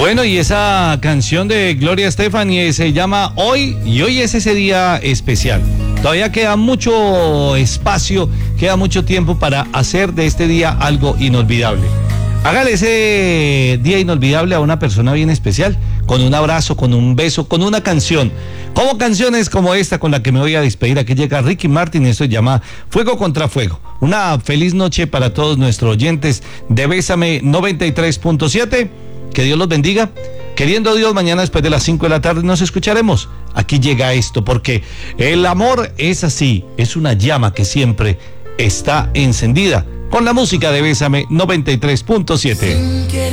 Bueno, y esa canción de Gloria Estefan se llama Hoy, y hoy es ese día especial. Todavía queda mucho espacio, queda mucho tiempo para hacer de este día algo inolvidable. Hágale ese día inolvidable a una persona bien especial, con un abrazo, con un beso, con una canción. Como canciones como esta con la que me voy a despedir. Aquí llega Ricky Martin, esto se llama Fuego contra Fuego. Una feliz noche para todos nuestros oyentes de Bésame 93.7. Que Dios los bendiga. Queriendo Dios, mañana después de las 5 de la tarde nos escucharemos. Aquí llega esto, porque el amor es así, es una llama que siempre está encendida. Con la música de Bésame 93.7.